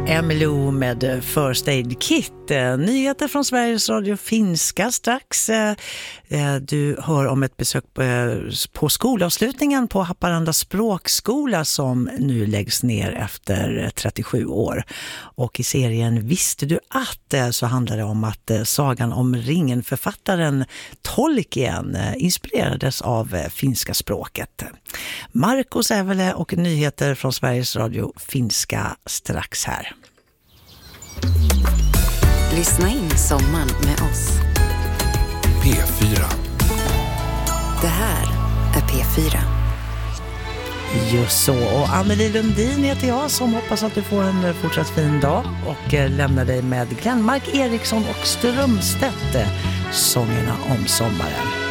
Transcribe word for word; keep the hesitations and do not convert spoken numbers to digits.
Emmylou med First Aid Kit. Nyheter från Sveriges Radio Finska strax. Du hör om ett besök på skolavslutningen på Haparanda språkskola som nu läggs ner efter trettiosju år. Och i serien Visste du att så handlar det om att sagan om ringen-författaren Tolkien inspirerades av finska språket. Marco Sävele och nyheter från Sveriges Radio Finska strax här. Lyssna in sommaren med oss. P fyra. Det här är P fyra. Just så. Och Anneli Lundin heter jag som hoppas att du får en fortsatt fin dag och lämnar dig med Glenmark Eriksson och Strömstedt, sångerna om sommaren.